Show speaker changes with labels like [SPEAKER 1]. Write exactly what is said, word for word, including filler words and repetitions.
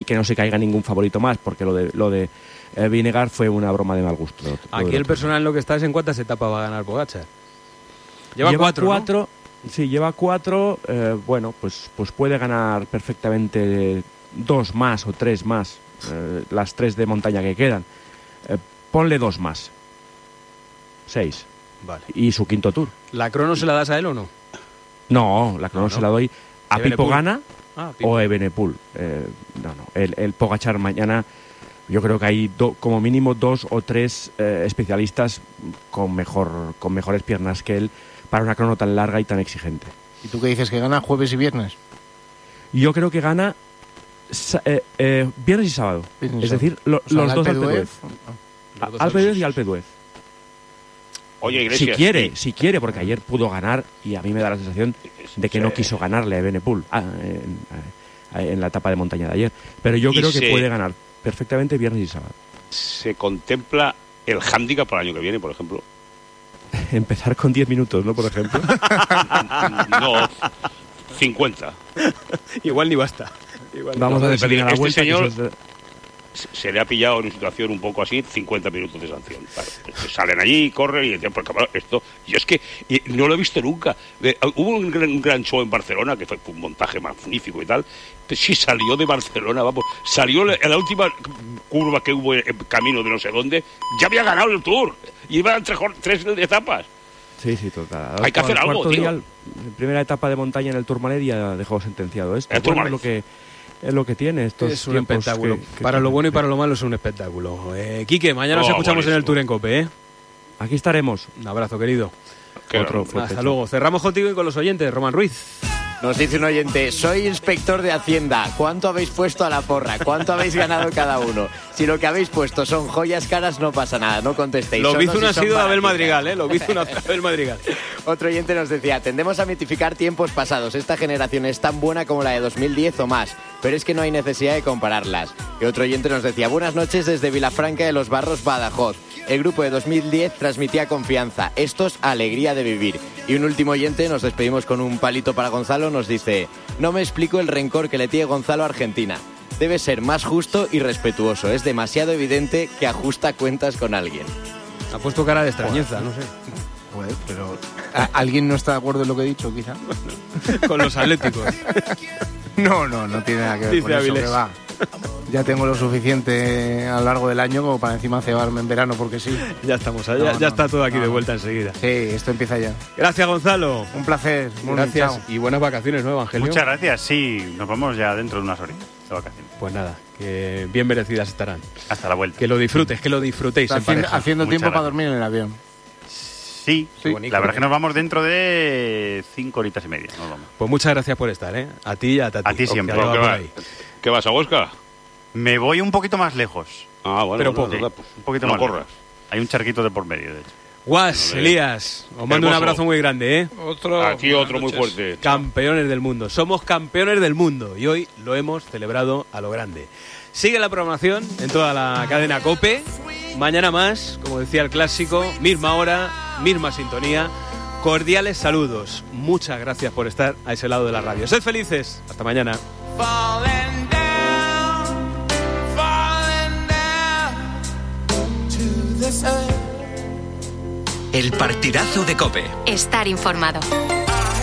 [SPEAKER 1] y que no se caiga ningún favorito más, porque lo de lo de eh, Vinegar fue una broma de mal gusto. Lo, lo
[SPEAKER 2] Aquí el personal en lo que está es en cuántas etapas va a ganar Pogačar. Lleva, lleva cuatro,
[SPEAKER 1] cuatro
[SPEAKER 2] ¿no?
[SPEAKER 1] Sí, lleva cuatro. Eh, bueno, pues, pues puede ganar perfectamente dos más o tres más, eh, las tres de montaña que quedan. Eh, ponle dos más. Seis.
[SPEAKER 2] Vale.
[SPEAKER 1] Y su quinto tour.
[SPEAKER 2] ¿La crono se la das a él o no?
[SPEAKER 1] No, la crono no, no. se la doy a
[SPEAKER 2] Evenepoel.
[SPEAKER 1] Pipo Gana
[SPEAKER 2] ah, Pipo.
[SPEAKER 1] o Evenepoel. Eh, no, no. El, el Pogačar mañana, yo creo que hay do, como mínimo dos o tres eh, especialistas con, mejor, con mejores piernas que él para una crono tan larga y tan exigente.
[SPEAKER 3] ¿Y tú qué dices? ¿Que gana jueves y viernes?
[SPEAKER 1] Yo creo que gana eh, eh, viernes y sábado. Viernes es decir, lo, o sea, los dos Alpe d'Huez. Alpe d'Huez y Alpe d'Huez.
[SPEAKER 4] Oye, Iglesias,
[SPEAKER 1] si quiere,
[SPEAKER 4] sí.
[SPEAKER 1] si quiere, porque ayer pudo ganar y a mí me da la sensación de que no quiso ganarle a Evenepoel ah, en, en la etapa de montaña de ayer. Pero yo creo
[SPEAKER 4] se,
[SPEAKER 1] que puede ganar perfectamente viernes y sábado.
[SPEAKER 4] ¿Se contempla el hándicap para el año que viene, por ejemplo?
[SPEAKER 1] Empezar con diez minutos, ¿no? Por ejemplo.
[SPEAKER 4] No, cincuenta.
[SPEAKER 2] Igual ni basta. Igual
[SPEAKER 1] Vamos
[SPEAKER 2] no.
[SPEAKER 1] a decidir a la
[SPEAKER 4] este
[SPEAKER 1] vuelta.
[SPEAKER 4] Señor...
[SPEAKER 1] Que
[SPEAKER 4] se le ha pillado en una situación un poco así, cincuenta minutos de sanción. Claro, pues salen allí, corren y dicen, porque bueno, esto, yo es que no lo he visto nunca. Eh, hubo un gran, un gran show en Barcelona, que fue un montaje magnífico y tal, pero sí salió de Barcelona, vamos, salió en la última curva que hubo en camino de no sé dónde, ya había ganado el Tour, y iban tres, tres etapas.
[SPEAKER 1] Sí, sí, total.
[SPEAKER 4] Hay que hacer algo, tío.
[SPEAKER 1] Día, en primera etapa de montaña en el Tourmalet ya dejó sentenciado esto. Bueno, es lo que es lo que tiene estos
[SPEAKER 2] es un espectáculo.
[SPEAKER 1] Que, que
[SPEAKER 2] para
[SPEAKER 1] que,
[SPEAKER 2] lo bueno y
[SPEAKER 1] que...
[SPEAKER 2] para lo malo es un espectáculo. Eh, Quique, mañana nos
[SPEAKER 4] oh,
[SPEAKER 2] escuchamos
[SPEAKER 4] buenísimo.
[SPEAKER 2] en el Tour en COPE, ¿eh?
[SPEAKER 1] Aquí estaremos.
[SPEAKER 2] Un abrazo, querido.
[SPEAKER 1] Otro
[SPEAKER 2] Hasta hecho. Luego. Cerramos contigo y con los oyentes. Román Ruiz.
[SPEAKER 5] Nos dice un oyente, soy inspector de Hacienda, ¿cuánto habéis puesto a la porra? ¿Cuánto habéis ganado cada uno? Si lo que habéis puesto son joyas caras, no pasa nada, no contestéis.
[SPEAKER 2] Lo hizo una ha sido Abel
[SPEAKER 5] baratas.
[SPEAKER 2] Madrigal, ¿eh? Lo hizo una Abel Madrigal.
[SPEAKER 5] Otro oyente nos decía, tendemos a mitificar tiempos pasados, esta generación es tan buena como la de dos mil diez o más, pero es que no hay necesidad de compararlas. Y otro oyente nos decía, buenas noches desde Vilafranca de los Barros, Badajoz. El grupo de dos mil diez transmitía confianza, estos alegría de vivir. Y un último oyente, nos despedimos con un palito para Gonzalo, nos dice, no me explico el rencor que le tiene Gonzalo a Argentina. Debe ser más justo y respetuoso, es demasiado evidente que ajusta cuentas con alguien.
[SPEAKER 2] Ha puesto cara de extrañeza, no sé.
[SPEAKER 3] Joder, pero ¿alguien no está de acuerdo en lo que he dicho, quizá?
[SPEAKER 2] Con los atléticos.
[SPEAKER 3] No, no, no tiene nada que ver
[SPEAKER 2] Dice
[SPEAKER 3] con eso,
[SPEAKER 2] Avilés.
[SPEAKER 3] que va. Ya tengo lo suficiente a lo largo del año como para encima cebarme en verano, porque sí.
[SPEAKER 2] Ya estamos,
[SPEAKER 3] No,
[SPEAKER 2] ya,
[SPEAKER 3] no,
[SPEAKER 2] ya está todo aquí
[SPEAKER 3] no,
[SPEAKER 2] de
[SPEAKER 3] no.
[SPEAKER 2] vuelta enseguida.
[SPEAKER 3] Sí, esto empieza ya.
[SPEAKER 2] Gracias, Gonzalo.
[SPEAKER 3] Un placer. Muy bien,
[SPEAKER 2] Gracias
[SPEAKER 3] chao.
[SPEAKER 2] y buenas vacaciones, ¿no, Evangelio?
[SPEAKER 6] Muchas gracias, sí, nos vamos ya dentro de unas horitas de vacaciones.
[SPEAKER 2] Pues nada, que bien merecidas estarán.
[SPEAKER 6] Hasta la vuelta.
[SPEAKER 2] Que lo disfrutes, que lo disfrutéis en
[SPEAKER 3] Haciendo,
[SPEAKER 2] pareja.
[SPEAKER 3] haciendo
[SPEAKER 6] Muchas
[SPEAKER 3] tiempo para
[SPEAKER 6] gracias.
[SPEAKER 3] dormir en el avión.
[SPEAKER 6] Sí,
[SPEAKER 3] Sí.
[SPEAKER 6] la verdad es que nos vamos dentro de cinco horitas y media. Nos vamos.
[SPEAKER 2] Pues muchas gracias por estar, ¿eh? A ti y a Tati.
[SPEAKER 6] A ti siempre.
[SPEAKER 2] Que andaba
[SPEAKER 4] ¿Qué,
[SPEAKER 2] por
[SPEAKER 4] va?
[SPEAKER 2] ahí.
[SPEAKER 4] ¿Qué vas a Huesca?
[SPEAKER 6] Me voy un poquito más lejos.
[SPEAKER 4] Ah, bueno,
[SPEAKER 2] Pero
[SPEAKER 4] bueno,
[SPEAKER 2] poco.
[SPEAKER 4] nada, pues,
[SPEAKER 6] Un poquito
[SPEAKER 4] no
[SPEAKER 6] más
[SPEAKER 4] corras.
[SPEAKER 6] lejos. Hay un charquito de por medio, de hecho.
[SPEAKER 2] Guas,
[SPEAKER 4] Vale.
[SPEAKER 2] Elías, os mando un
[SPEAKER 4] Hermoso.
[SPEAKER 2] abrazo muy grande, ¿eh?
[SPEAKER 7] Otro,
[SPEAKER 4] Aquí
[SPEAKER 7] buenas
[SPEAKER 4] otro muy
[SPEAKER 7] noches.
[SPEAKER 4] fuerte.
[SPEAKER 2] Campeones del mundo. Somos campeones del mundo y hoy lo hemos celebrado a lo grande. Sigue la programación en toda la cadena COPE. Mañana más, como decía el clásico, misma hora, misma sintonía. Cordiales saludos. Muchas gracias por estar a ese lado de la radio. Sed felices. Hasta mañana.
[SPEAKER 8] Falling down, falling down to this earth.
[SPEAKER 9] El partidazo de COPE.
[SPEAKER 10] Estar informado.